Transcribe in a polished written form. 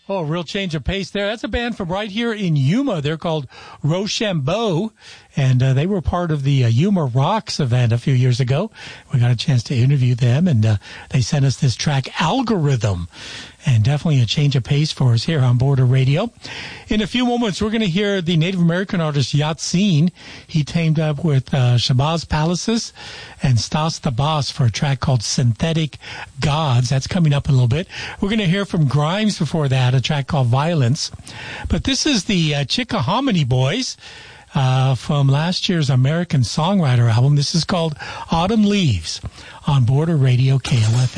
Oh, a real change of pace there. That's a band from right here in Yuma. They're called Rochambeau, and they were part of the Yuma Rocks event a few years ago. We got a chance to interview them, and they sent us this track, Algorithm, and definitely a change of pace for us here on Border Radio. In a few moments, we're going to hear the Native American artist Yatseen. He teamed up with Shabazz Palaces and Stas the Boss for a track called Synthetic Gods. That's coming up in a little bit. We're going to hear from Grimes before that, a track called Violence. But this is the Chickahominy Boys from last year's American Songwriter album. This is called Autumn Leaves on Border Radio KLFN.